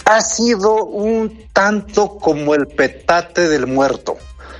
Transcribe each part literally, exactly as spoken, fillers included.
ha sido un tanto como el petate del muerto.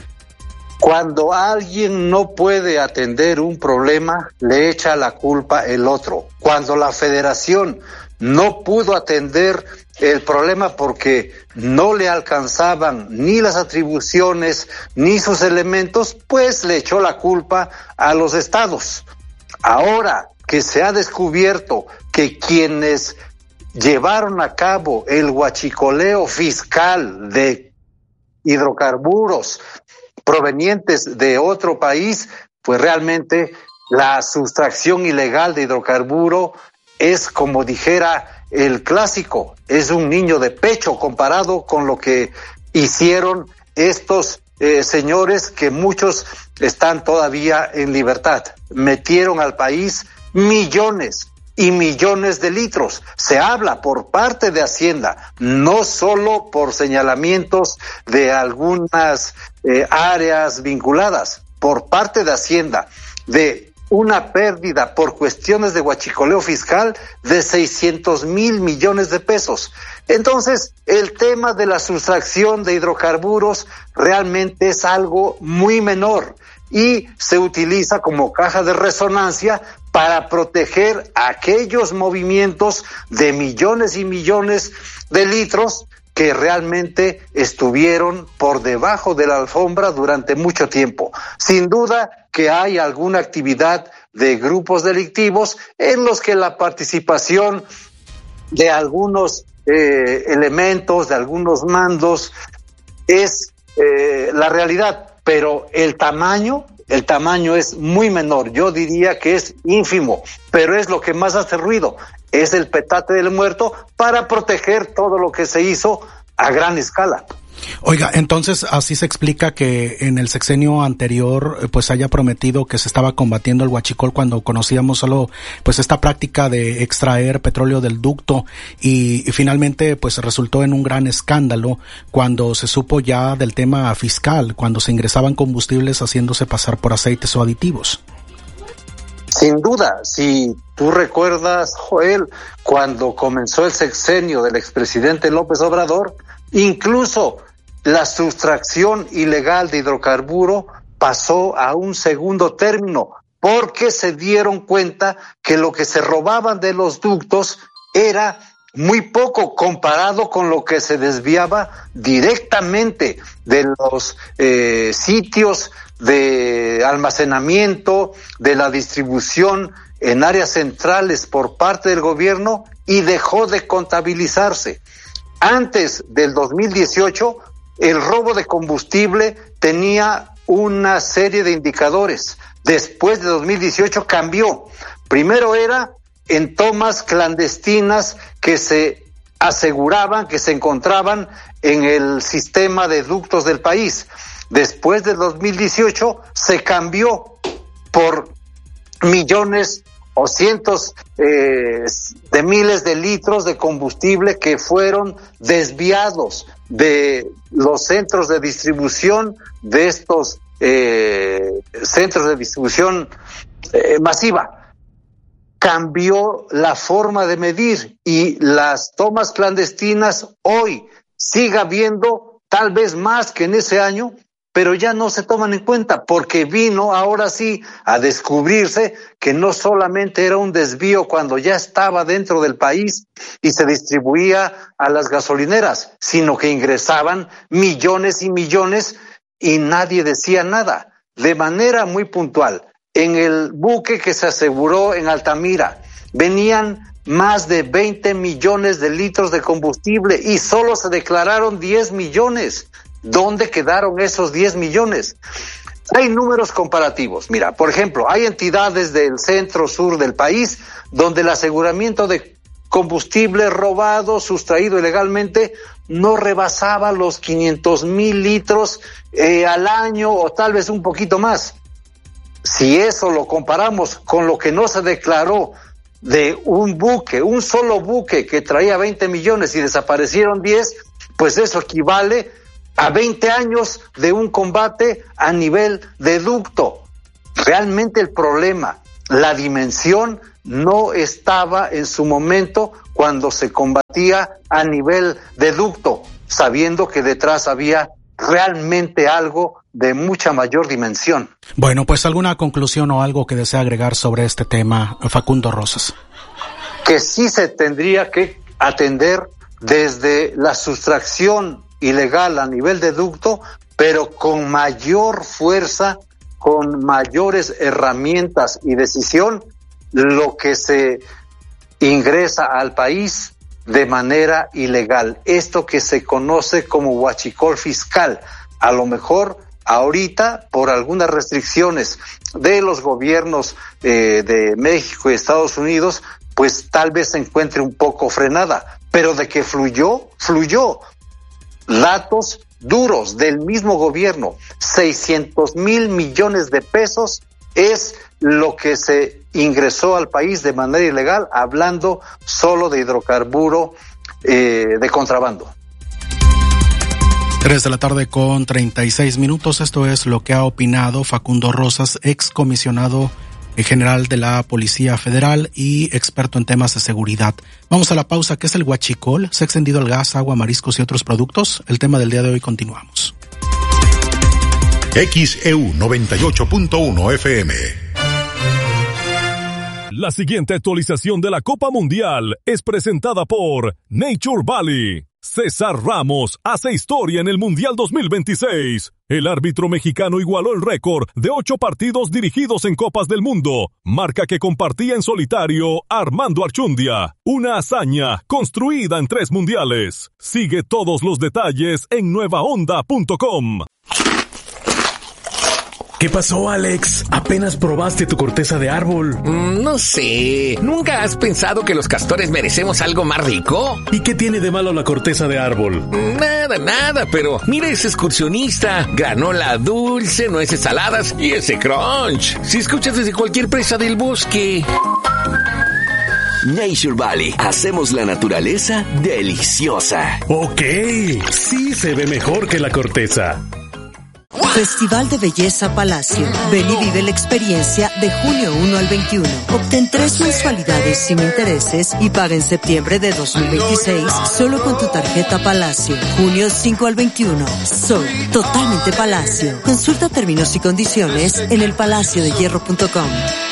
Cuando alguien no puede atender un problema, le echa la culpa el otro. Cuando la federación no pudo atender el problema porque no le alcanzaban ni las atribuciones ni sus elementos, pues le echó la culpa a los estados. Ahora que se ha descubierto que quienes llevaron a cabo el huachicoleo fiscal de hidrocarburos provenientes de otro país, pues realmente la sustracción ilegal de hidrocarburo es, como dijera el clásico, es un niño de pecho comparado con lo que hicieron estos eh, señores, que muchos están todavía en libertad. Metieron al país millones y millones de litros. Se habla por parte de Hacienda, no solo por señalamientos de algunas eh, áreas vinculadas, por parte de Hacienda, de una pérdida por cuestiones de huachicoleo fiscal de seiscientos mil millones de pesos. Entonces, el tema de la sustracción de hidrocarburos realmente es algo muy menor y se utiliza como caja de resonancia para proteger aquellos movimientos de millones y millones de litros que realmente estuvieron por debajo de la alfombra durante mucho tiempo. Sin duda que hay alguna actividad de grupos delictivos en los que la participación de algunos eh, elementos, de algunos mandos, es eh, la realidad, pero el tamaño, el tamaño es muy menor. Yo diría que es ínfimo, pero es lo que más hace ruido. Es el petate del muerto para proteger todo lo que se hizo a gran escala. Oiga, entonces así se explica que en el sexenio anterior pues haya prometido que se estaba combatiendo el huachicol cuando conocíamos solo pues esta práctica de extraer petróleo del ducto y, y finalmente pues resultó en un gran escándalo cuando se supo ya del tema fiscal, cuando se ingresaban combustibles haciéndose pasar por aceites o aditivos. Sin duda, si tú recuerdas, Joel, cuando comenzó el sexenio del expresidente López Obrador, incluso la sustracción ilegal de hidrocarburo pasó a un segundo término, porque se dieron cuenta que lo que se robaban de los ductos era muy poco comparado con lo que se desviaba directamente de los eh, sitios de almacenamiento, de la distribución en áreas centrales por parte del gobierno, y dejó de contabilizarse. Antes del dos mil dieciocho, el robo de combustible tenía una serie de indicadores. Después de dos mil dieciocho cambió. Primero era en tomas clandestinas que se aseguraban que se encontraban en el sistema de ductos del país. Después de dos mil dieciocho se cambió por millones o cientos eh, de miles de litros de combustible que fueron desviados de los centros de distribución, de estos eh, centros de distribución eh, masiva. Cambió la forma de medir y las tomas clandestinas hoy sigue habiendo, tal vez más que en ese año, pero ya no se toman en cuenta, porque vino ahora sí a descubrirse que no solamente era un desvío cuando ya estaba dentro del país y se distribuía a las gasolineras, sino que ingresaban millones y millones y nadie decía nada. De manera muy puntual, en el buque que se aseguró en Altamira, venían más de veinte millones de litros de combustible y solo se declararon diez millones. ¿Dónde quedaron esos diez millones? Hay números comparativos. Mira, por ejemplo, hay entidades del centro sur del país donde el aseguramiento de combustible robado, sustraído ilegalmente, no rebasaba los quinientos mil litros eh, al año o tal vez un poquito más. Si eso lo comparamos con lo que no se declaró de un buque, un solo buque que traía veinte millones y desaparecieron diez, pues eso equivale a veinte años de un combate a nivel de ducto. Realmente el problema, la dimensión no estaba en su momento cuando se combatía a nivel de ducto, sabiendo que detrás había realmente algo de mucha mayor dimensión. Bueno, pues alguna conclusión o algo que desea agregar sobre este tema, Facundo Rosas. Que sí se tendría que atender desde la sustracción ilegal a nivel de ducto, pero con mayor fuerza, con mayores herramientas y decisión, lo que se ingresa al país de manera ilegal. Esto que se conoce como huachicol fiscal. A lo mejor ahorita, por algunas restricciones de los gobiernos eh, de México y Estados Unidos, pues tal vez se encuentre un poco frenada, pero de que fluyó, fluyó. Datos duros del mismo gobierno, seiscientos mil millones de pesos es lo que se ingresó al país de manera ilegal, hablando solo de hidrocarburo eh, de contrabando. Tres de la tarde con treinta y seis minutos, esto es lo que ha opinado Facundo Rosas, ex comisionado general de la Policía Federal y experto en temas de seguridad. Vamos a la pausa. ¿Qué es el huachicol? ¿Se ha extendido el gas, agua, mariscos y otros productos? El tema del día de hoy, continuamos. X E U noventa y ocho punto uno F M. La siguiente actualización de la Copa Mundial es presentada por Nature Valley. César Ramos hace historia en el Mundial dos mil veintiséis. El árbitro mexicano igualó el récord de ocho partidos dirigidos en Copas del Mundo, marca que compartía en solitario Armando Archundia. Una hazaña construida en tres mundiales. Sigue todos los detalles en nueva onda punto com. ¿Qué pasó, Alex? ¿Apenas probaste tu corteza de árbol? Mm, no sé. ¿Nunca has pensado que los castores merecemos algo más rico? ¿Y qué tiene de malo la corteza de árbol? Nada, nada, pero mira ese excursionista. Granola dulce, nueces saladas y ese crunch. Si escuchas desde cualquier presa del bosque. Nature Valley. Hacemos la naturaleza deliciosa. Ok, sí se ve mejor que la corteza. Festival de Belleza Palacio. Ven y vive la experiencia de junio uno al veintiuno. Obtén tres mensualidades sin intereses y paga en septiembre de dos mil veintiséis solo con tu tarjeta Palacio. Junio cinco al veintiuno. Soy totalmente Palacio. Consulta términos y condiciones en el palacio de hierro punto com.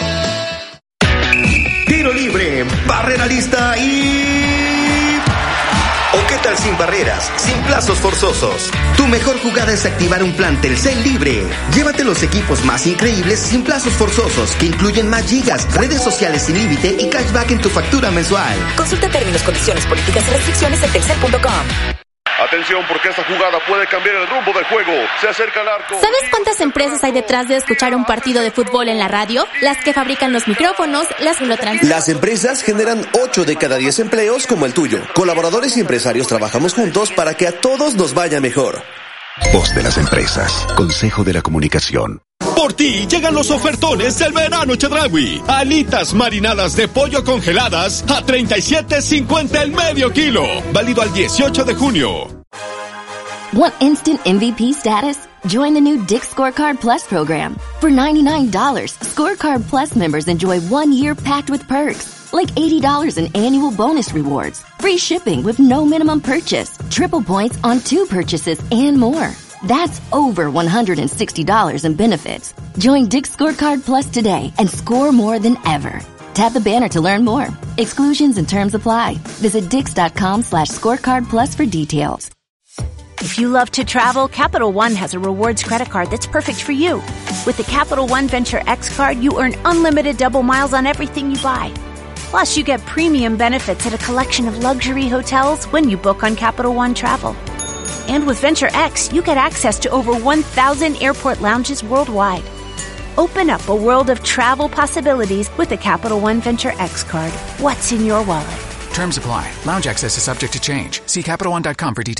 Tiro libre, barrera lista y... ¿O qué tal sin barreras, sin plazos forzosos? Tu mejor jugada es activar un plan Telcel libre. Llévate los equipos más increíbles sin plazos forzosos, que incluyen más gigas, redes sociales sin límite y cashback en tu factura mensual. Consulta términos, condiciones, políticas y restricciones en telcel punto com. Atención, porque esta jugada puede cambiar el rumbo del juego. Se acerca el arco. ¿Sabes cuántas empresas hay detrás de escuchar un partido de fútbol en la radio? Las que fabrican los micrófonos, las que lo transmiten. Las empresas generan ocho de cada diez empleos como el tuyo. Colaboradores y empresarios trabajamos juntos para que a todos nos vaya mejor. Voz de las empresas. Consejo de la Comunicación. Por ti llegan los ofertones del verano Chedraui. Alitas marinadas de pollo congeladas a treinta y siete cincuenta el medio kilo. Válido al dieciocho de junio. Want instant M V P status? Join the new Dick's Scorecard Plus program. For ninety-nine dollars, Scorecard Plus members enjoy one year packed with perks, like eighty dollars in annual bonus rewards, free shipping with no minimum purchase, triple points on two purchases, and more. That's over one hundred sixty dollars in benefits. Join Dick's Scorecard Plus today and score more than ever. Tap the banner to learn more. Exclusions and terms apply. Visit dix.com slash scorecard plus for details. If you love to travel, Capital One has a rewards credit card that's perfect for you. With the Capital One Venture X card, you earn unlimited double miles on everything you buy. Plus, you get premium benefits at a collection of luxury hotels when you book on Capital One Travel. And with Venture X, you get access to over one thousand airport lounges worldwide. Open up a world of travel possibilities with the Capital One Venture X card. What's in your wallet? Terms apply. Lounge access is subject to change. See Capital One dot com for details.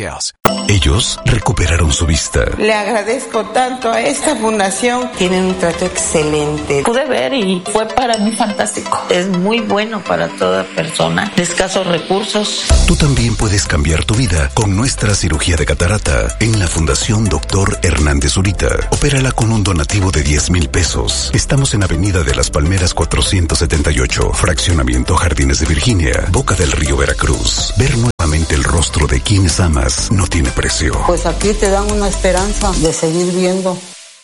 Ellos recuperaron su vista. Le agradezco tanto a esta fundación. Tienen un trato excelente. Pude ver y fue para mí fantástico. Es muy bueno para toda persona de escasos recursos. Tú también puedes cambiar tu vida con nuestra cirugía de catarata en la Fundación Doctor Hernández Zurita. Opérala con un donativo de diez mil pesos. Estamos en Avenida de las Palmeras cuatrocientos setenta y ocho, Fraccionamiento Jardines de Virginia, Boca del Río, Veracruz. Ver nuevamente el rostro de quienes amas no tiene precio. Pues aquí te dan una esperanza de seguir viendo.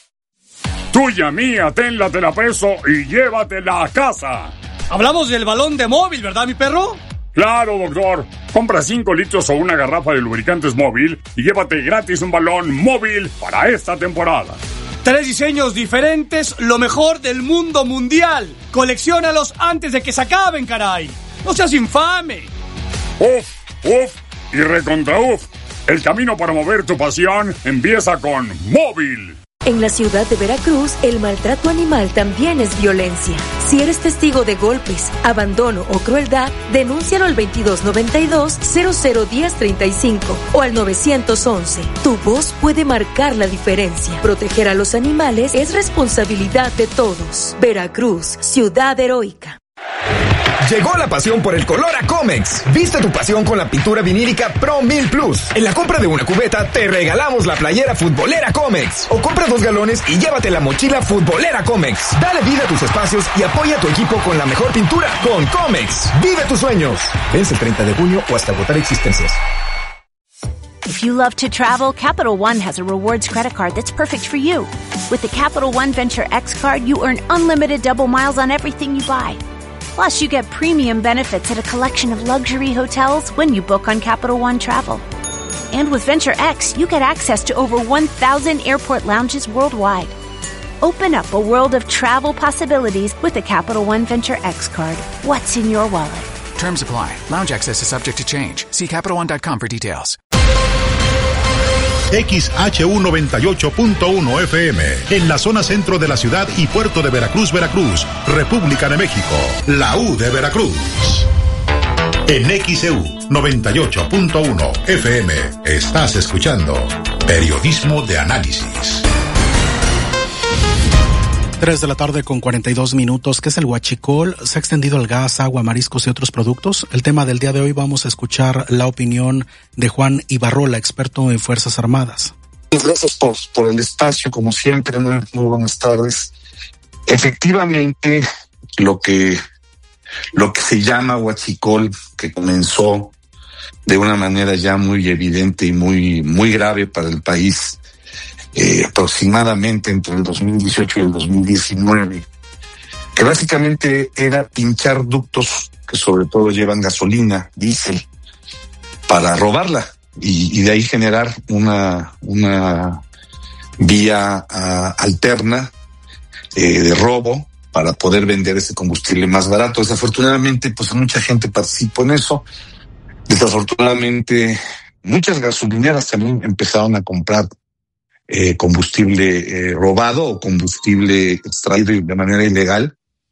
Tuya, mía, tenla, te la peso y llévatela a casa. Hablamos del balón de móvil, ¿verdad, mi perro? Claro, doctor. Compra cinco litros o una garrafa de lubricantes móvil y llévate gratis un balón móvil para esta temporada. Tres diseños diferentes, lo mejor del mundo mundial. Colecciónalos antes de que se acaben, caray. No seas infame. Uf, uf y recontra uf. El camino para mover tu pasión empieza con móvil. En la ciudad de Veracruz, el maltrato animal también es violencia. Si eres testigo de golpes, abandono o crueldad, denúncialo al veintidós noventa y dos cero cero diez treinta y cinco o al nueve once. Tu voz puede marcar la diferencia. Proteger a los animales es responsabilidad de todos. Veracruz, ciudad heroica. Llegó la pasión por el color a Comex. Viste tu pasión con la pintura vinílica Pro mil Plus. En la compra de una cubeta te regalamos la playera futbolera Comex. O compra dos galones y llévate la mochila futbolera Comex. Dale vida a tus espacios y apoya a tu equipo con la mejor pintura con Comex. Vive tus sueños. Vence el treinta de junio o hasta agotar existencias. If you love to travel, Capital One has a rewards credit card that's perfect for you. With the Capital One Venture X card, you earn unlimited double miles on everything you buy. Plus, you get premium benefits at a collection of luxury hotels when you book on Capital One Travel. And with Venture X, you get access to over one thousand airport lounges worldwide. Open up a world of travel possibilities with the Capital One Venture X card. What's in your wallet? Terms apply. Lounge access is subject to change. See Capital One dot com for details. X H U noventa y ocho punto uno F M, en la zona centro de la ciudad y puerto de Veracruz, Veracruz, República de México, la U de Veracruz. En X E U noventa y ocho punto uno F M, estás escuchando Periodismo de Análisis. Tres de la tarde con cuarenta y dos minutos. ¿Qué es el huachicol? ¿Se ha extendido el gas, agua, mariscos y otros productos? El tema del día de hoy, vamos a escuchar la opinión de Juan Ibarrola, experto en Fuerzas Armadas. Gracias por, por el espacio, como siempre. Muy, muy buenas tardes. Efectivamente, lo que, lo que se llama huachicol, que comenzó de una manera ya muy evidente y muy, muy grave para el país, Eh, aproximadamente entre el dos mil dieciocho y el dos mil diecinueve, que básicamente era pinchar ductos que sobre todo llevan gasolina, diésel, para robarla y, y de ahí generar una, una vía uh, alterna eh, de robo para poder vender ese combustible más barato. Desafortunadamente, pues mucha gente participó en eso. Desafortunadamente, muchas gasolineras también empezaron a comprar Eh, combustible eh, robado o combustible extraído de manera ilegal.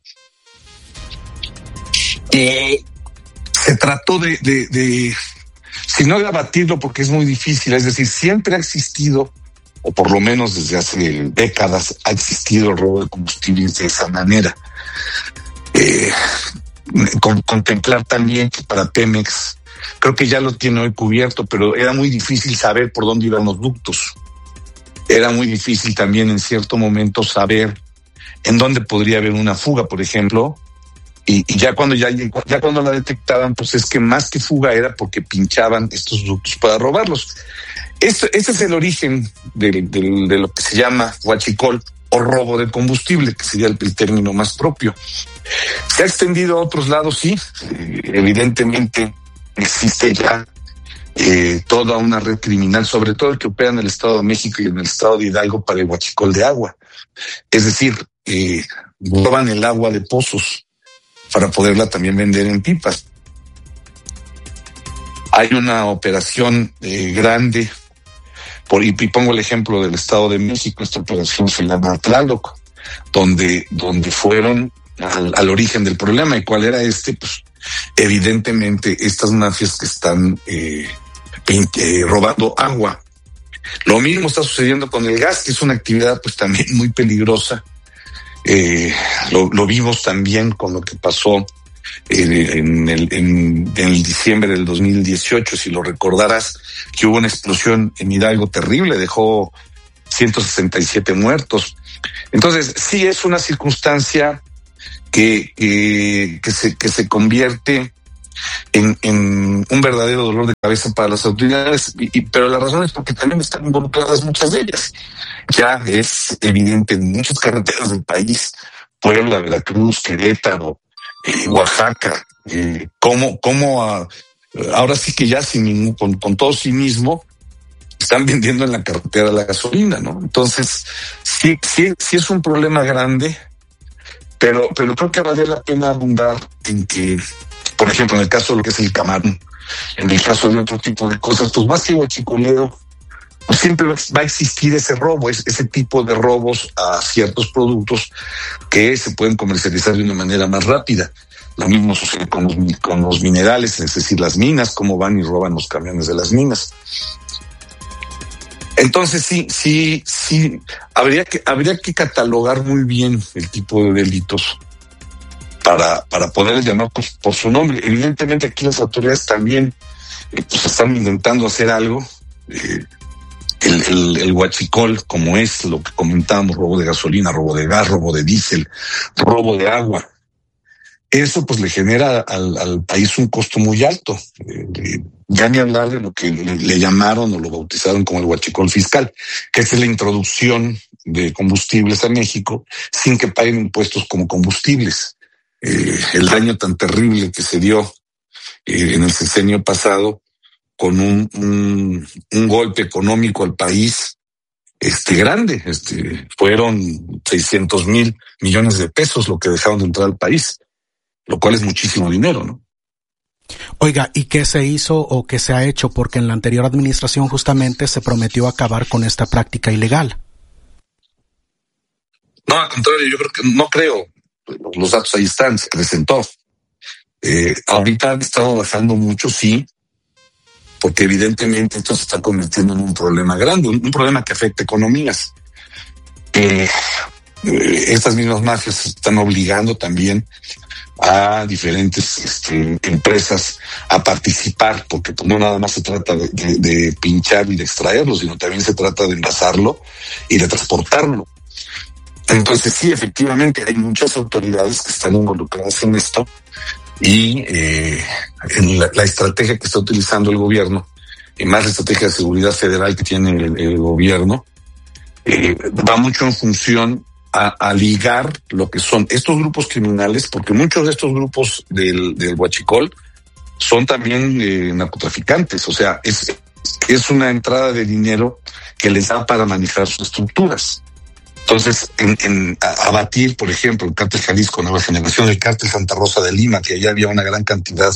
Eh, se trató de, de, de, si no de abatirlo, porque es muy difícil, es decir, siempre ha existido, o por lo menos desde hace décadas, ha existido el robo de combustibles de esa manera. Eh, con, contemplar también que para Pemex, creo que ya lo tiene hoy cubierto, pero era muy difícil saber por dónde iban los ductos. Era muy difícil también en cierto momento saber en dónde podría haber una fuga, por ejemplo, y, y ya cuando ya, ya cuando la detectaban, pues es que más que fuga era porque pinchaban estos ductos para robarlos. Esto, ese es el origen de, de, de lo que se llama huachicol o robo de combustible, que sería el, el término más propio. Se ha extendido a otros lados, sí, evidentemente existe ya Eh, toda una red criminal, sobre todo el que opera en el Estado de México y en el Estado de Hidalgo para el huachicol de agua. Es decir, eh, roban el agua de pozos para poderla también vender en pipas. Hay una operación eh, grande, por, y, y pongo el ejemplo del Estado de México, esta operación se llama Tlaloc, donde, donde fueron al, al origen del problema. ¿Y cuál era este? Pues evidentemente estas mafias que están eh, eh, robando agua. Lo mismo está sucediendo con el gas, que es una actividad pues también muy peligrosa. Eh, lo, lo vimos también con lo que pasó eh, en, el, en, en el diciembre del dos mil dieciocho, si lo recordarás, que hubo una explosión en Hidalgo terrible, dejó ciento sesenta y siete muertos. Entonces, sí es una circunstancia que, que, que, se, que se convierte en, en un verdadero dolor de cabeza para las autoridades, y, y, pero la razón es porque también están involucradas muchas de ellas. Ya es evidente en muchas carreteras del país, Puebla, Veracruz, Querétaro, eh, Oaxaca, eh, cómo, cómo a, ahora sí que ya sin, con, con todo cinismo están vendiendo en la carretera la gasolina, ¿no? Entonces, sí, sí, sí es un problema grande, pero, pero creo que vale la pena abundar en que, por ejemplo, en el caso de lo que es el camarón, en el caso de otro tipo de cosas, pues más que huachicoleo, pues siempre va a existir ese robo, ese tipo de robos a ciertos productos que se pueden comercializar de una manera más rápida. Lo mismo sucede con los, con los minerales, es decir, las minas, cómo van y roban los camiones de las minas. Entonces sí, sí, sí, habría que, habría que catalogar muy bien el tipo de delitos para, para poder llamar por, por su nombre. Evidentemente aquí las autoridades también eh, pues están intentando hacer algo. Eh, el, el, el huachicol, como es lo que comentábamos, robo de gasolina, robo de gas, robo de diésel, robo de agua. Eso pues le genera al, al país un costo muy alto. Eh, ya ni hablar de lo que le, le llamaron o lo bautizaron como el huachicol fiscal, que es la introducción de combustibles a México sin que paguen impuestos como combustibles. Eh, el daño tan terrible que se dio eh, en el sexenio pasado con un, un, un golpe económico al país este grande, este fueron seiscientos mil millones de pesos lo que dejaron de entrar al país, lo cual es muchísimo dinero, ¿no? Oiga, ¿y qué se hizo o qué se ha hecho? Porque en la anterior administración justamente se prometió acabar con esta práctica ilegal. No, al contrario, yo creo que no creo. Los datos ahí están, se presentó. Eh, ahorita han estado bajando mucho, sí, porque evidentemente esto se está convirtiendo en un problema grande, un, un problema que afecta economías. Eh, eh, estas mismas mafias están obligando también a diferentes este, empresas a participar, porque pues, no nada más se trata de, de, de pinchar y de extraerlo, sino también se trata de envasarlo y de transportarlo. Entonces sí, efectivamente hay muchas autoridades que están involucradas en esto y eh, en la, la estrategia que está utilizando el gobierno, y más la estrategia de seguridad federal que tiene el, el gobierno, eh, va mucho en función A, a ligar lo que son estos grupos criminales, porque muchos de estos grupos del, del huachicol son también eh, narcotraficantes, o sea, es, es una entrada de dinero que les da para manejar sus estructuras. Entonces, en, en a, abatir, por ejemplo, el cártel Jalisco Nueva Generación, el cártel Santa Rosa de Lima, que allá había una gran cantidad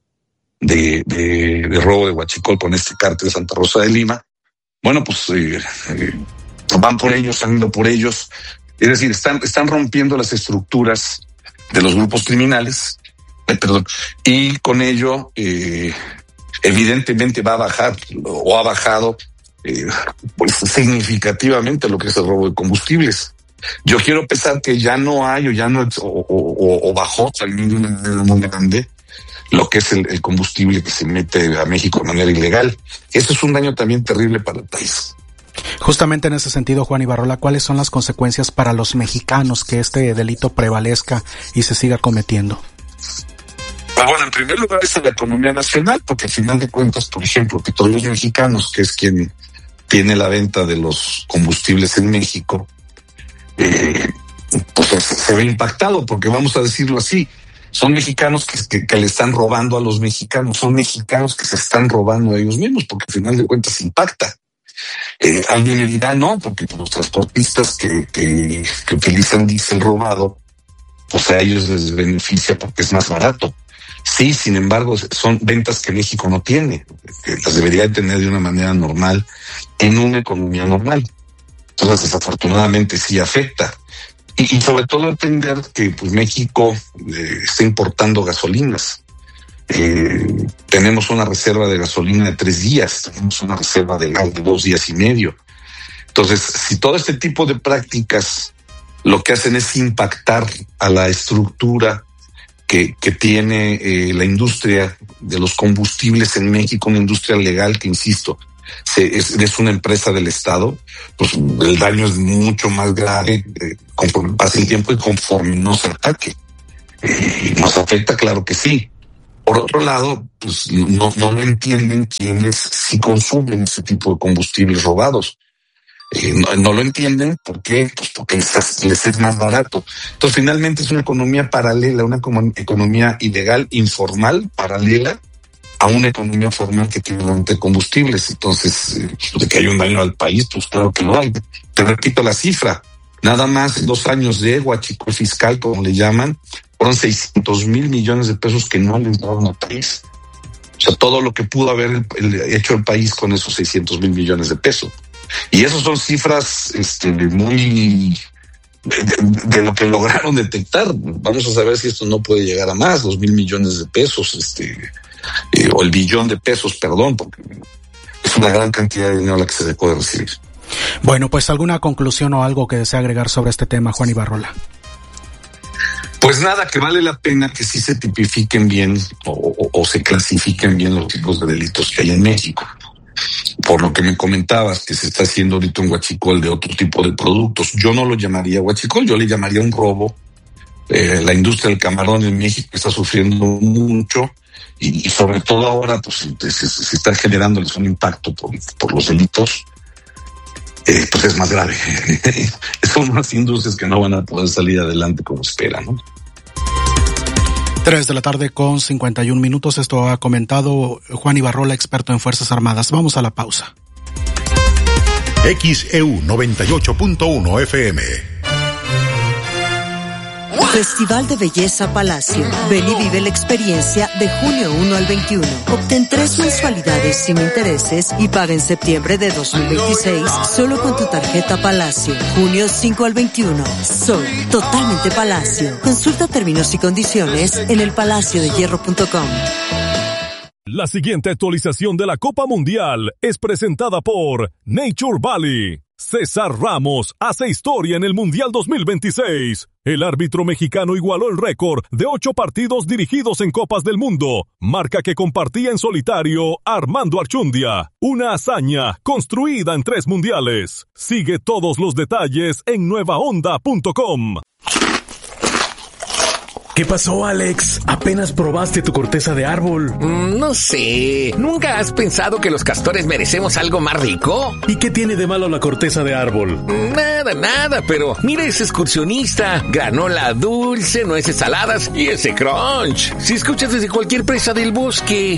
de, de, de robo de huachicol con este cártel Santa Rosa de Lima, bueno, pues eh, eh, van por ellos, han ido por ellos. Es decir, están, están rompiendo las estructuras de los grupos criminales, eh, perdón, y con ello, eh, evidentemente va a bajar, o ha bajado, eh, pues significativamente lo que es el robo de combustibles. Yo quiero pensar que ya no hay, o ya no, o, o, o bajó también de una manera muy grande, lo que es el, el combustible que se mete a México de manera ilegal. Eso es un daño también terrible para el país. Justamente en ese sentido, Juan Ibarrola, ¿cuáles son las consecuencias para los mexicanos que este delito prevalezca y se siga cometiendo? Pues bueno, en primer lugar es la economía nacional, porque al final de cuentas, por ejemplo, Petróleos Mexicanos, que es quien tiene la venta de los combustibles en México, eh, pues se ve impactado, porque vamos a decirlo así, son mexicanos que, que, que le están robando a los mexicanos, son mexicanos que se están robando a ellos mismos, porque al final de cuentas impacta. Eh, alguien le dirá no, porque los transportistas que, que, que utilizan diésel robado, pues a ellos les beneficia porque es más barato. Sí, sin embargo, son ventas que México no tiene, que las debería tener de una manera normal en una economía normal. Entonces, desafortunadamente sí afecta. Y, y sobre todo entender que pues México eh, está importando gasolinas. Eh, tenemos una reserva de gasolina de tres días, tenemos una reserva de gas de dos días y medio. Entonces, si todo este tipo de prácticas lo que hacen es impactar a la estructura que, que tiene eh, la industria de los combustibles en México, una industria legal que, insisto, se, es, es una empresa del Estado, pues el daño es mucho más grave eh, conforme pasa el tiempo y conforme nos ataque. Eh, nos afecta, claro que sí. Por otro lado, pues no, no lo entienden quienes sí consumen ese tipo de combustibles robados. Eh, no, no lo entienden, ¿por qué? Pues porque les, les es más barato. Entonces, finalmente es una economía paralela, una economía ilegal, informal, paralela a una economía formal que tiene de combustibles. Entonces, eh, de que hay un daño al país, pues claro que lo hay. Te repito la cifra, nada más dos años de huachicol fiscal, como le llaman, fueron seiscientos mil millones de pesos que no le entraron al país. O sea, todo lo que pudo haber el, el, hecho el país con esos seiscientos mil millones de pesos. Y esas son cifras este, muy de, de, de lo que lograron detectar. Vamos a saber si esto no puede llegar a más, dos mil millones de pesos, este, eh, o el billón de pesos, perdón, porque es una gran cantidad de dinero la que se dejó de recibir. Bueno, pues alguna conclusión o algo que desea agregar sobre este tema, Juan Ibarrola. Pues nada, que vale la pena que sí se tipifiquen bien o, o, o se clasifiquen bien los tipos de delitos que hay en México. Por lo que me comentabas que se está haciendo ahorita un huachicol de otro tipo de productos. Yo no lo llamaría huachicol, yo le llamaría un robo. Eh, la industria del camarón en México está sufriendo mucho y, y sobre todo ahora pues se, se está generándoles un impacto por, por los delitos. Eh, pues es más grave. Son unas industrias que no van a poder salir adelante como esperan, ¿no? Tres de la tarde con cincuenta y un minutos. Esto ha comentado Juan Ibarrola, experto en Fuerzas Armadas. Vamos a la pausa. X E U noventa y ocho punto uno F M. Festival de Belleza Palacio. Ven y vive la experiencia de junio uno al veintiuno. Obtén tres mensualidades sin intereses y paga en septiembre de dos mil veintiséis solo con tu tarjeta Palacio. junio cinco al veintiuno. Sol, totalmente Palacio. Consulta términos y condiciones en el palacio de hierro punto com. La siguiente actualización de la Copa Mundial es presentada por Nature Valley. César Ramos hace historia en el Mundial dos mil veintiséis. El árbitro mexicano igualó el récord de ocho partidos dirigidos en Copas del Mundo, marca que compartía en solitario Armando Archundia. Una hazaña construida en tres mundiales. Sigue todos los detalles en nueva onda punto com. ¿Qué pasó, Alex? ¿Apenas probaste tu corteza de árbol? Mm, no sé. ¿Nunca has pensado que los castores merecemos algo más rico? ¿Y qué tiene de malo la corteza de árbol? Nada, nada, pero mira ese excursionista. Granola dulce, nueces saladas y ese crunch. Si escuchas desde cualquier presa del bosque.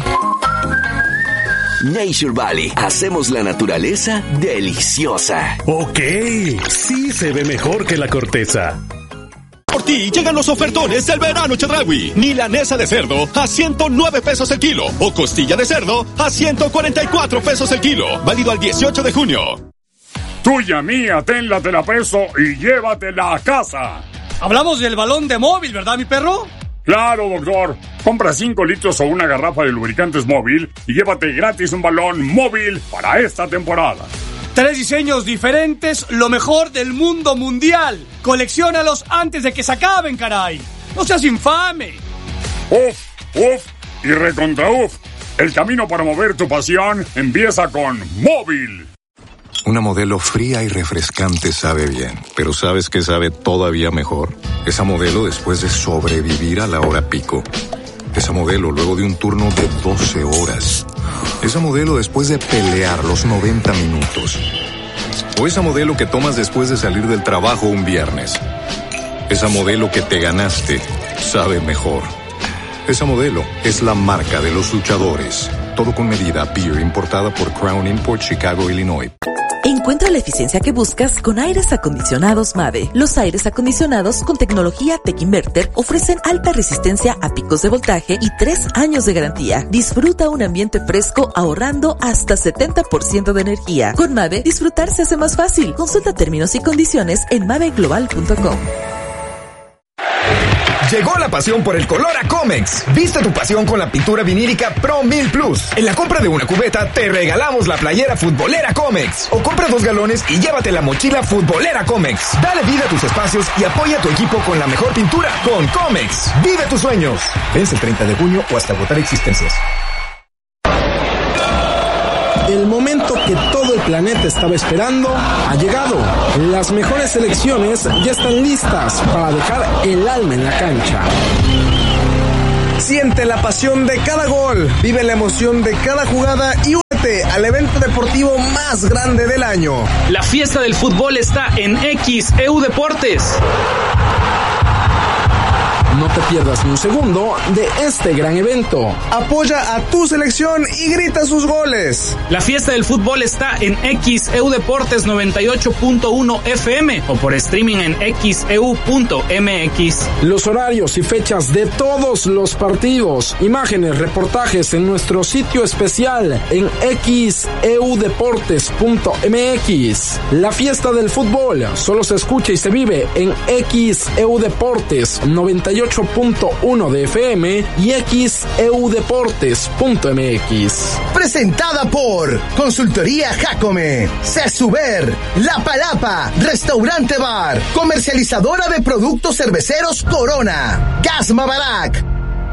Nature Valley. Hacemos la naturaleza deliciosa. Ok, sí se ve mejor que la corteza. Por ti llegan los ofertones del verano Chedraui. Milanesa de cerdo a ciento nueve pesos el kilo o costilla de cerdo a ciento cuarenta y cuatro pesos el kilo. Válido al dieciocho de junio. Tuya, mía, tenla, te la peso y llévatela a casa. Hablamos del balón de móvil, ¿verdad, mi perro? Claro, doctor. Compra cinco litros o una garrafa de lubricantes móvil y llévate gratis un balón móvil para esta temporada. Tres diseños diferentes, lo mejor del mundo mundial. Colecciónalos antes de que se acaben, caray. No seas infame. Uf, uf y recontra uf. El camino para mover tu pasión empieza con móvil. Una Modelo fría y refrescante sabe bien, pero ¿sabes qué sabe todavía mejor? Esa Modelo después de sobrevivir a la hora pico. Esa Modelo luego de un turno de doce horas. Esa Modelo después de pelear los noventa minutos. O esa Modelo que tomas después de salir del trabajo un viernes. Esa Modelo que te ganaste sabe mejor. Esa Modelo es la marca de los luchadores. Todo con medida. Beer importada por Crown Import, Chicago, Illinois. Encuentra la eficiencia que buscas con aires acondicionados Mave. Los aires acondicionados con tecnología Tech Inverter ofrecen alta resistencia a picos de voltaje y tres años de garantía. Disfruta un ambiente fresco ahorrando hasta setenta por ciento de energía. Con Mave, disfrutar se hace más fácil. Consulta términos y condiciones en mave global punto com. Llegó la pasión por el color a Comex. Viste tu pasión con la pintura vinílica Pro mil Plus. En la compra de una cubeta te regalamos la playera futbolera Comex. O compra dos galones y llévate la mochila futbolera Comex. Dale vida a tus espacios y apoya a tu equipo con la mejor pintura. Con Comex, vive tus sueños. Vence el treinta de junio o hasta agotar existencias. El momento que todo el planeta estaba esperando ha llegado. Las mejores selecciones ya están listas para dejar el alma en la cancha. Siente la pasión de cada gol, vive la emoción de cada jugada y únete al evento deportivo más grande del año. La fiesta del fútbol está en X E U Deportes. No te pierdas ni un segundo de este gran evento. Apoya a tu selección y grita sus goles. La fiesta del fútbol está en X E U Deportes noventa y ocho punto uno F M o por streaming en x e u punto m x. Los horarios y fechas de todos los partidos, imágenes, reportajes en nuestro sitio especial en x e u deportes punto m x. La fiesta del fútbol solo se escucha y se vive en X E U Deportes noventa y ocho punto uno de F M y x e u deportes punto m x. Presentada por Consultoría Jacome, Cesuber, La Palapa, Restaurante Bar, comercializadora de productos cerveceros Corona, Gas Mavarac.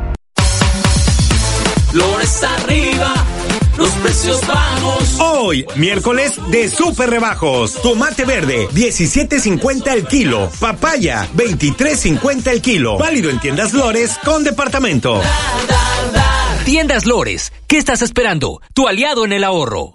Flores arriba, los precios bajos. Hoy, miércoles de super rebajos. Tomate verde, diecisiete cincuenta el kilo. Papaya, veintitrés cincuenta el kilo. Válido en Tiendas Lores con departamento. Da, da, da. Tiendas Lores, ¿qué estás esperando? Tu aliado en el ahorro.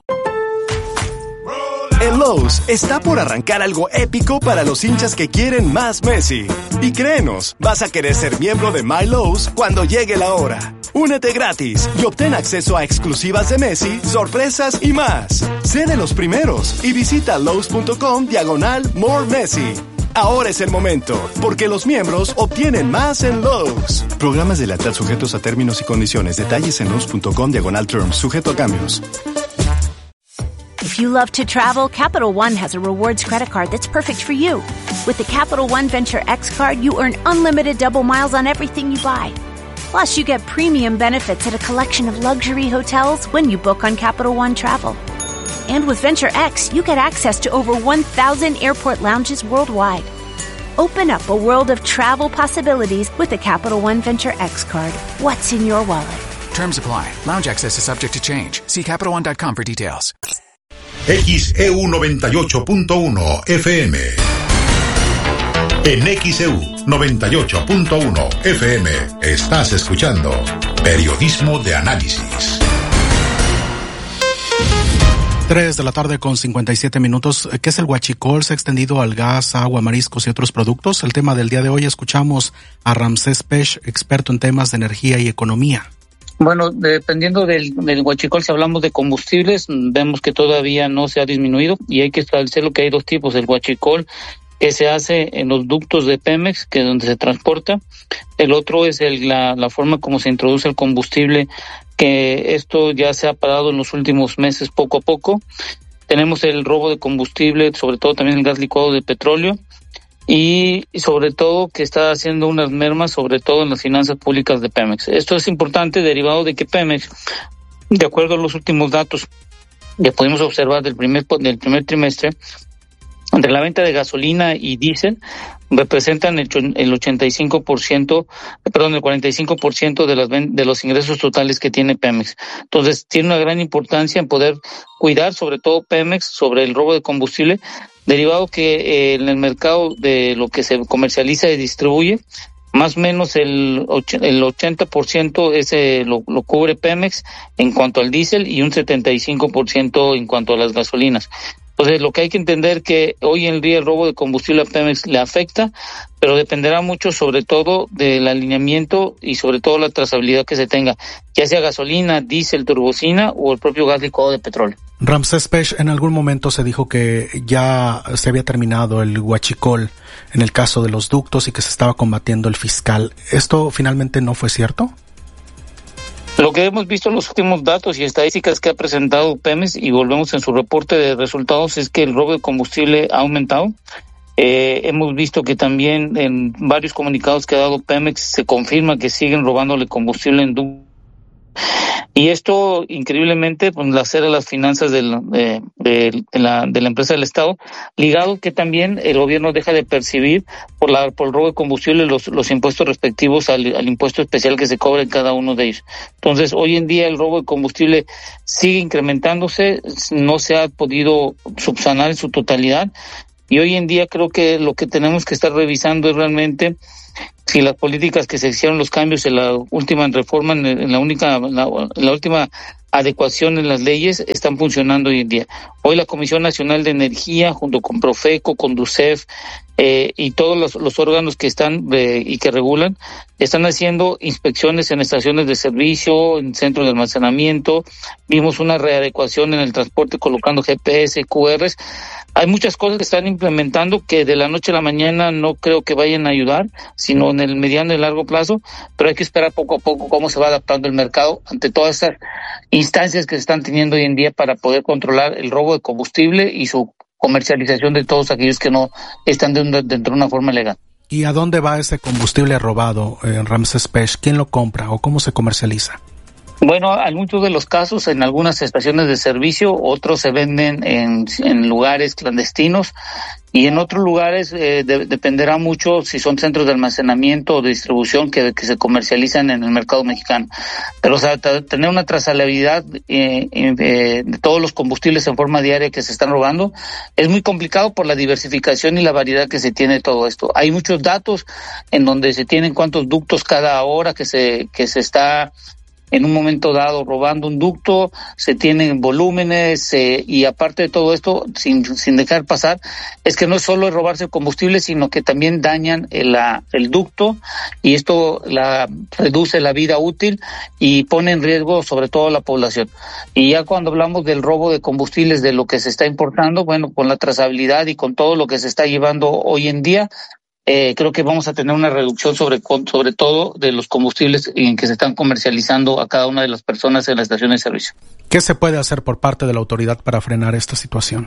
En Lowe's está por arrancar algo épico para los hinchas que quieren más Messi. Y créenos, vas a querer ser miembro de My Lowe's cuando llegue la hora. Únete gratis y obtén acceso a exclusivas de Messi, sorpresas y más. Sé de los primeros y visita lowes.com diagonal more Messi. Ahora es el momento, porque los miembros obtienen más en Lowe's. Programas de lealtad sujetos a términos y condiciones. Detalles en lowes.com diagonal terms, sujeto a cambios. If you love to travel, Capital One has a rewards credit card that's perfect for you. With the Capital One Venture X card, you earn unlimited double miles on everything you buy. Plus, you get premium benefits at a collection of luxury hotels when you book on Capital One Travel. And with Venture X, you get access to over one thousand airport lounges worldwide. Open up a world of travel possibilities with the Capital One Venture X card. What's in your wallet? Terms apply. Lounge access is subject to change. See capital one dot com for details. X E U noventa y ocho punto uno F M. En X E U noventa y ocho punto uno F M estás escuchando Periodismo de Análisis. Tres de la tarde con cincuenta y siete minutos. ¿Qué es el huachicol? Se ha extendido al gas, agua, mariscos y otros productos. El tema del día de hoy, escuchamos a Ramsés Pech, experto en temas de energía y economía. Bueno, dependiendo del, del huachicol, si hablamos de combustibles, vemos que todavía no se ha disminuido y hay que establecer lo que hay dos tipos. El huachicol que se hace en los ductos de Pemex, que es donde se transporta. El otro es el, la, la forma como se introduce el combustible, que esto ya se ha parado en los últimos meses poco a poco. Tenemos el robo de combustible, sobre todo también el gas licuado de petróleo. Y sobre todo que está haciendo unas mermas, sobre todo en las finanzas públicas de Pemex. Esto es importante derivado de que Pemex, de acuerdo a los últimos datos que pudimos observar del primer del primer trimestre, entre la venta de gasolina y diésel, representan el, el ochenta y cinco por ciento, perdón, el cuarenta y cinco por ciento de, las, de los ingresos totales que tiene Pemex. Entonces, tiene una gran importancia en poder cuidar, sobre todo Pemex, sobre el robo de combustible, derivado que eh, en el mercado de lo que se comercializa y distribuye, más o menos el, el ochenta por ciento ese lo, lo cubre Pemex en cuanto al diésel y un setenta y cinco por ciento en cuanto a las gasolinas. Entonces, lo que hay que entender que hoy en día el robo de combustible a Pemex le afecta, pero dependerá mucho sobre todo del alineamiento y sobre todo la trazabilidad que se tenga, ya sea gasolina, diésel, turbocina o el propio gas licuado de petróleo. Ramsés Pech, en algún momento se dijo que ya se había terminado el huachicol en el caso de los ductos y que se estaba combatiendo el fiscal. ¿Esto finalmente no fue cierto? Lo que hemos visto en los últimos datos y estadísticas que ha presentado Pemex, y volvemos en su reporte de resultados, es que el robo de combustible ha aumentado. Eh, hemos visto que también en varios comunicados que ha dado Pemex se confirma que siguen robándole combustible en ductos. Y esto, increíblemente, pues lacera las finanzas del, de, de, de, la, de la empresa del Estado, ligado que también el gobierno deja de percibir por la por el robo de combustible los, los impuestos respectivos al, al impuesto especial que se cobra en cada uno de ellos. Entonces, hoy en día el robo de combustible sigue incrementándose, no se ha podido subsanar en su totalidad, y hoy en día creo que lo que tenemos que estar revisando es realmente si las políticas que se hicieron, los cambios en la última reforma, en la única, en la, en la última adecuación en las leyes, están funcionando hoy en día. Hoy la Comisión Nacional de Energía, junto con Profeco, con DUCEF, eh, y todos los, los órganos que están eh, y que regulan, están haciendo inspecciones en estaciones de servicio, en centros de almacenamiento. Vimos una readecuación en el transporte colocando G P S, Q Rs. Hay muchas cosas que están implementando que de la noche a la mañana no creo que vayan a ayudar, sino en el mediano y largo plazo, pero hay que esperar poco a poco cómo se va adaptando el mercado ante todas estas instancias que se están teniendo hoy en día para poder controlar el robo de combustible y su comercialización de todos aquellos que no están dentro de una forma legal. ¿Y a dónde va ese combustible robado en Ramses Pech? ¿Quién lo compra o cómo se comercializa? Bueno, en muchos de los casos, en algunas estaciones de servicio, otros se venden en, en lugares clandestinos, y en otros lugares eh, de, dependerá mucho si son centros de almacenamiento o de distribución que, que se comercializan en el mercado mexicano. Pero o sea, t- tener una trazabilidad eh, eh, de todos los combustibles en forma diaria que se están robando es muy complicado por la diversificación y la variedad que se tiene de todo esto. Hay muchos datos en donde se tienen cuántos ductos cada hora que se que se está en un momento dado robando un ducto, se tienen volúmenes, eh, y aparte de todo esto, sin sin dejar pasar, es que no es solo robarse el combustible, sino que también dañan el, la, el ducto, y esto la reduce la vida útil y pone en riesgo sobre todo a la población. Y ya cuando hablamos del robo de combustibles, de lo que se está importando, bueno, con la trazabilidad y con todo lo que se está llevando hoy en día, Eh, creo que vamos a tener una reducción sobre sobre todo de los combustibles en que se están comercializando a cada una de las personas en la estación de servicio. ¿Qué se puede hacer por parte de la autoridad para frenar esta situación?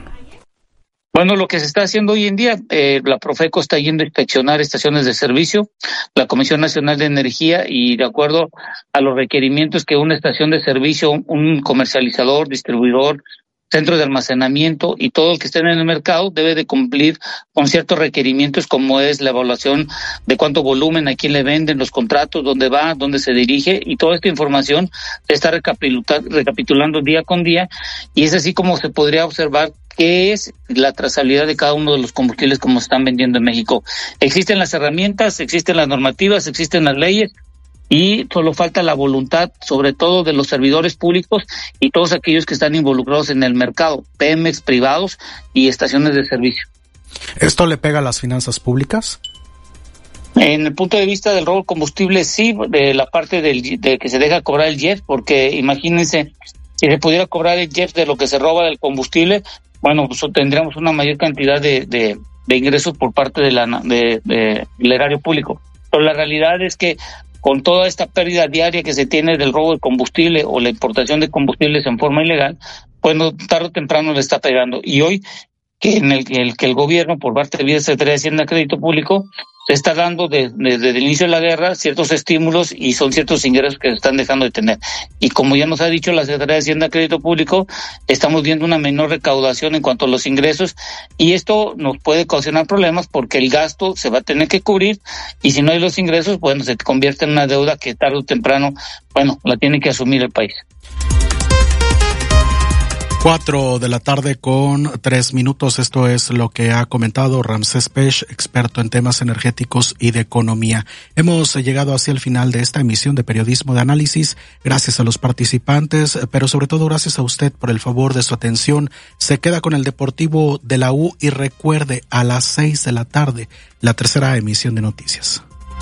Bueno, lo que se está haciendo hoy en día, eh, la Profeco está yendo a inspeccionar estaciones de servicio, la Comisión Nacional de Energía, y de acuerdo a los requerimientos que una estación de servicio, un comercializador, distribuidor, centro de almacenamiento y todo el que esté en el mercado debe de cumplir con ciertos requerimientos, como es la evaluación de cuánto volumen, a quién le venden, los contratos, dónde va, dónde se dirige, y toda esta información se está recapitulando día con día, y es así como se podría observar qué es la trazabilidad de cada uno de los combustibles como se están vendiendo en México. Existen las herramientas, existen las normativas, existen las leyes, y solo falta la voluntad, sobre todo de los servidores públicos y todos aquellos que están involucrados en el mercado, Pemex, privados y estaciones de servicio. ¿Esto le pega a las finanzas públicas? En el punto de vista del robo de combustible, sí, de la parte del, de que se deja cobrar el I E F, porque imagínense, si se pudiera cobrar el I E F de lo que se roba del combustible, bueno, pues tendríamos una mayor cantidad de, de, de ingresos por parte de la, de, de, del erario público. Pero la realidad es que con toda esta pérdida diaria que se tiene del robo de combustible o la importación de combustibles en forma ilegal, bueno, tarde o temprano le está pegando. Y hoy, que en el, el que el gobierno, por parte de la Secretaría de Hacienda y Crédito Público, se está dando de, de, desde el inicio de la guerra ciertos estímulos, y son ciertos ingresos que se están dejando de tener. Y como ya nos ha dicho la Secretaría de Hacienda y Crédito Público, estamos viendo una menor recaudación en cuanto a los ingresos, y esto nos puede ocasionar problemas porque el gasto se va a tener que cubrir, y si no hay los ingresos, bueno, se convierte en una deuda que tarde o temprano, bueno, la tiene que asumir el país. Cuatro de la tarde con tres minutos. Esto es lo que ha comentado Ramses Pech, experto en temas energéticos y de economía. Hemos llegado hacia el final de esta emisión de Periodismo de Análisis. Gracias a los participantes, pero sobre todo gracias a usted por el favor de su atención. Se queda con el Deportivo de la U y recuerde, a las seis de la tarde, la tercera emisión de noticias.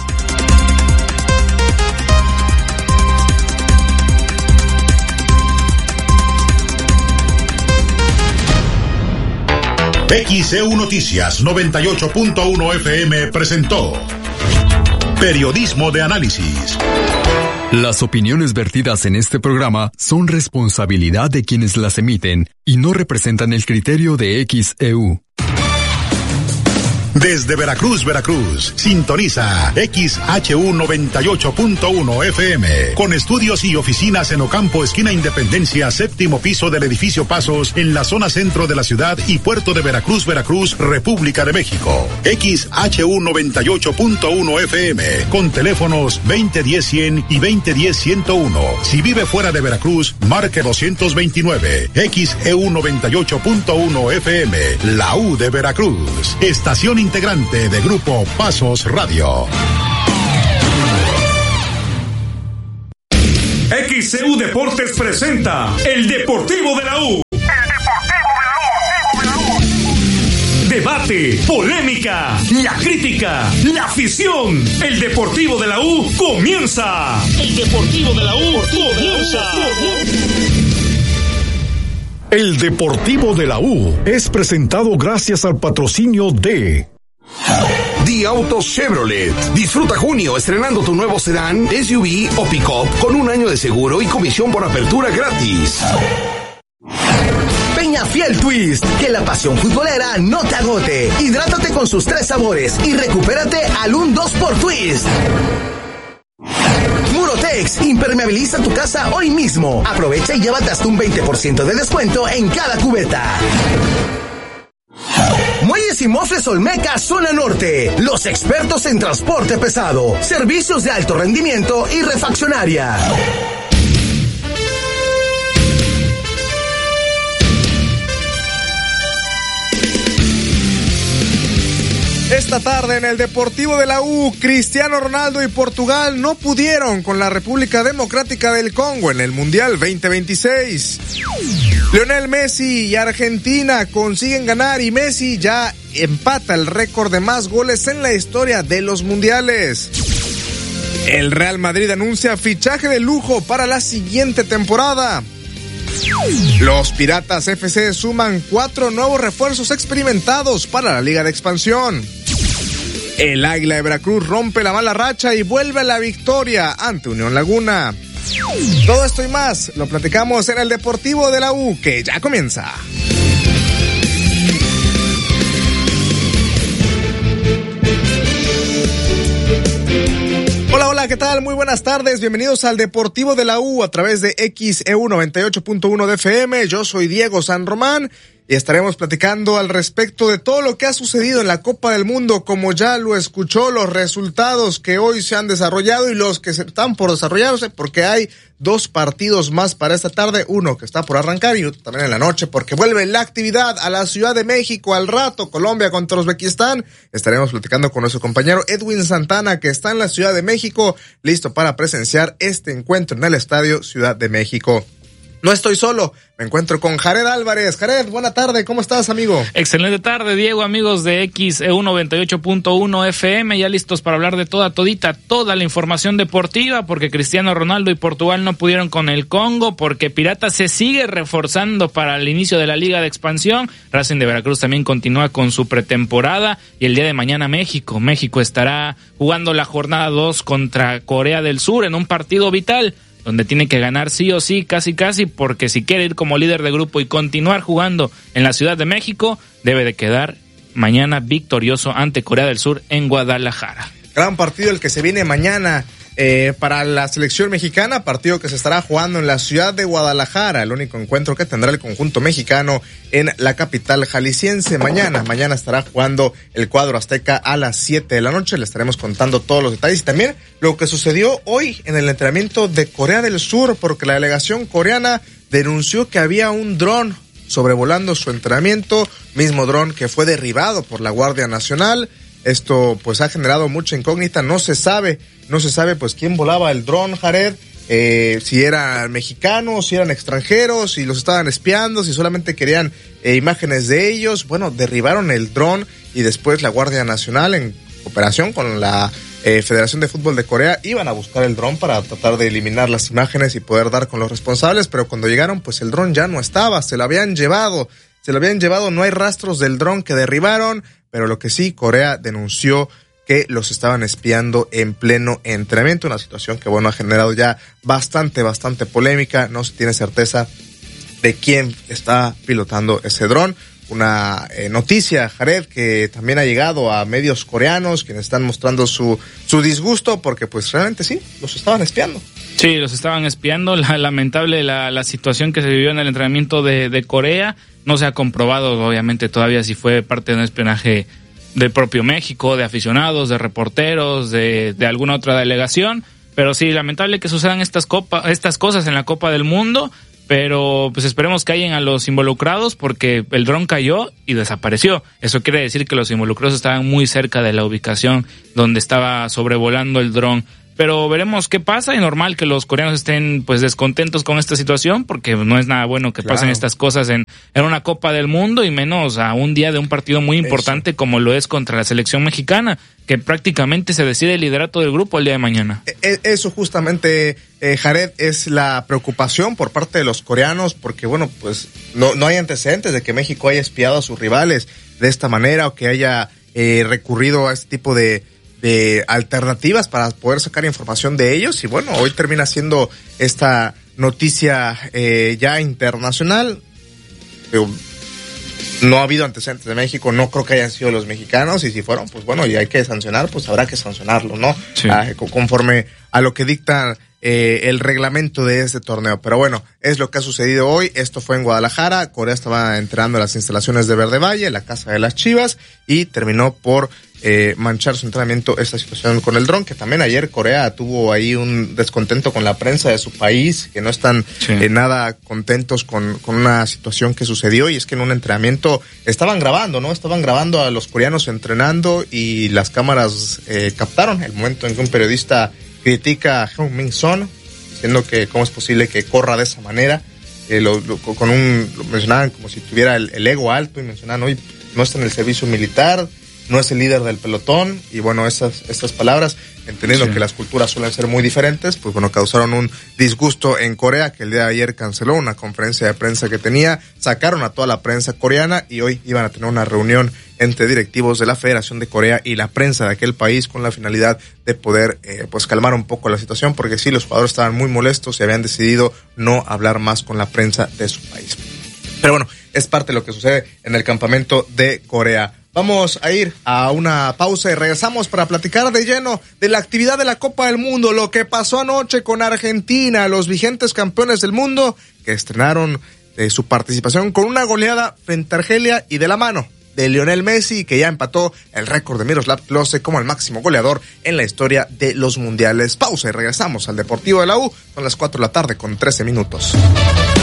X E U Noticias noventa y ocho punto uno F M presentó Periodismo de Análisis. Las opiniones vertidas en este programa son responsabilidad de quienes las emiten y no representan el criterio de X E U. Desde Veracruz, Veracruz, sintoniza X H U noventa y ocho punto uno F M, con estudios y oficinas en Ocampo, esquina Independencia, séptimo piso del edificio Pasos, en la zona centro de la ciudad y puerto de Veracruz, Veracruz, República de México. X H U noventa y ocho punto uno F M, con teléfonos veinte diez cien y veinte diez ciento uno. Si vive fuera de Veracruz, marque doscientos veintinueve. X E U noventa y ocho punto uno F M, la U de Veracruz. Estación integrante de Grupo Pasos Radio. X C U Deportes presenta El Deportivo de la U. El Deportivo de la U. Debate, polémica, la crítica, la afición. El Deportivo de la U comienza. El Deportivo de la U comienza. El Deportivo de la U es presentado gracias al patrocinio de The Auto Chevrolet. Disfruta junio estrenando tu nuevo sedán, S U V o pick-up con un año de seguro y comisión por apertura gratis. Peñafiel Twist, que la pasión futbolera no te agote. Hidrátate con sus tres sabores y recupérate al un dos por Twist. Murotex, impermeabiliza tu casa hoy mismo. Aprovecha y llévate hasta un veinte por ciento de descuento en cada cubeta. Muelles y Mofles Olmeca, zona norte. Los expertos en transporte pesado, servicios de alto rendimiento y refaccionaria. Esta tarde en el Deportivo de la U, Cristiano Ronaldo y Portugal no pudieron con la República Democrática del Congo en el Mundial veinte veintiséis. Lionel Messi y Argentina consiguen ganar y Messi ya empata el récord de más goles en la historia de los mundiales. El Real Madrid anuncia fichaje de lujo para la siguiente temporada. Los Piratas F C suman cuatro nuevos refuerzos experimentados para la Liga de Expansión. El Águila de Veracruz rompe la mala racha y vuelve a la victoria ante Unión Laguna. Todo esto y más lo platicamos en el Deportivo de la U, que ya comienza. Hola, hola, ¿qué tal? Muy buenas tardes, bienvenidos al Deportivo de la U a través de X E U noventa y ocho punto uno de F M. Yo soy Diego San Román y estaremos platicando al respecto de todo lo que ha sucedido en la Copa del Mundo, como ya lo escuchó, los resultados que hoy se han desarrollado y los que se están por desarrollarse, porque hay dos partidos más para esta tarde, uno que está por arrancar y otro también en la noche, porque vuelve la actividad a la Ciudad de México al rato, Colombia contra Uzbekistán. Estaremos platicando con nuestro compañero Edwin Santana, que está en la Ciudad de México, listo para presenciar este encuentro en el Estadio Ciudad de México. No estoy solo, me encuentro con Jared Álvarez. Jared, buena tarde, ¿cómo estás, amigo? Excelente tarde, Diego, amigos de X E U noventa y ocho punto uno F M, ya listos para hablar de toda, todita, toda la información deportiva, porque Cristiano Ronaldo y Portugal no pudieron con el Congo, porque Piratas se sigue reforzando para el inicio de la Liga de Expansión, Racing de Veracruz también continúa con su pretemporada, y el día de mañana México, México estará jugando la jornada dos contra Corea del Sur en un partido vital, donde tiene que ganar sí o sí, casi casi, porque si quiere ir como líder de grupo y continuar jugando en la Ciudad de México, debe de quedar mañana victorioso ante Corea del Sur en Guadalajara. Gran partido el que se viene mañana eh, para la selección mexicana, partido que se estará jugando en la ciudad de Guadalajara, el único encuentro que tendrá el conjunto mexicano en la capital jalisciense. Mañana, mañana estará jugando el cuadro azteca a las siete de la noche, le estaremos contando todos los detalles y también lo que sucedió hoy en el entrenamiento de Corea del Sur, porque la delegación coreana denunció que había un dron sobrevolando su entrenamiento, mismo dron que fue derribado por la Guardia Nacional. Esto pues ha generado mucha incógnita, no se sabe, no se sabe pues quién volaba el dron, Jared, eh, si eran mexicanos, si eran extranjeros, si los estaban espiando, si solamente querían eh, imágenes de ellos. Bueno, derribaron el dron y después la Guardia Nacional en cooperación con la eh, Federación de Fútbol de Corea iban a buscar el dron para tratar de eliminar las imágenes y poder dar con los responsables, pero cuando llegaron pues el dron ya no estaba, se lo habían llevado, se lo habían llevado, no hay rastros del dron que derribaron. Pero lo que sí, Corea denunció que los estaban espiando en pleno entrenamiento, una situación que, bueno, ha generado ya bastante, bastante polémica. No se tiene certeza de quién está pilotando ese dron. una eh, noticia, Jared, que también ha llegado a medios coreanos, quienes están mostrando su, su disgusto, porque pues realmente sí, los estaban espiando. Sí, los estaban espiando. La, lamentable la, la situación que se vivió en el entrenamiento de, de Corea. No se ha comprobado, obviamente, todavía si fue parte de un espionaje del propio México, de aficionados, de reporteros, de, de alguna otra delegación. Pero sí, lamentable que sucedan estas copa, estas cosas en la Copa del Mundo. Pero pues esperemos que callen a los involucrados, porque el dron cayó y desapareció. Eso quiere decir que los involucrados estaban muy cerca de la ubicación donde estaba sobrevolando el dron. Pero veremos qué pasa, y normal que los coreanos estén pues descontentos con esta situación, porque no es nada bueno que claro. pasen estas cosas en, en una Copa del Mundo, y menos a un día de un partido muy importante Eso. como lo es contra la selección mexicana, que prácticamente se decide el liderato del grupo el día de mañana. Eso justamente, eh, Jared, es la preocupación por parte de los coreanos, porque bueno, pues no, no hay antecedentes de que México haya espiado a sus rivales de esta manera, o que haya eh, recurrido a este tipo de de alternativas para poder sacar información de ellos, y bueno, hoy termina siendo esta noticia eh, ya internacional. Pero no ha habido antecedentes de México, no creo que hayan sido los mexicanos, y si fueron, pues bueno, y hay que sancionar, pues habrá que sancionarlo, ¿no? Sí. Ah, conforme a lo que dicta eh, el reglamento de este torneo. Pero bueno, es lo que ha sucedido hoy. Esto fue en Guadalajara. Corea estaba entrenando las instalaciones de Verde Valle, la casa de las Chivas, y terminó por eh, manchar su entrenamiento esta situación con el dron, que también ayer Corea tuvo ahí un descontento con la prensa de su país, que no están sí. eh, nada contentos con, con una situación que sucedió, y es que en un entrenamiento estaban grabando, ¿no? Estaban grabando a los coreanos entrenando, y las cámaras eh, captaron el momento en que un periodista critica a Heung-min Son, diciendo que cómo es posible que corra de esa manera, eh, lo, lo, con un, lo mencionaban como si tuviera el, el ego alto, y mencionaban, hoy no está en el servicio militar, no es el líder del pelotón, y bueno, esas, estas palabras, entendiendo sí. que las culturas suelen ser muy diferentes, pues bueno, causaron un disgusto en Corea, que el día de ayer canceló una conferencia de prensa que tenía, sacaron a toda la prensa coreana, y hoy iban a tener una reunión entre directivos de la Federación de Corea y la prensa de aquel país, con la finalidad de poder eh, pues calmar un poco la situación, porque sí, los jugadores estaban muy molestos y habían decidido no hablar más con la prensa de su país. Pero bueno, es parte de lo que sucede en el campamento de Corea. Vamos a ir a una pausa y regresamos para platicar de lleno de la actividad de la Copa del Mundo, lo que pasó anoche con Argentina, los vigentes campeones del mundo, que estrenaron eh, su participación con una goleada frente a Argelia, y de la mano de Lionel Messi, que ya empató el récord de Miroslav Klose como el máximo goleador en la historia de los mundiales. Pausa y regresamos al Deportivo de la U. Son las cuatro de la tarde con trece minutos.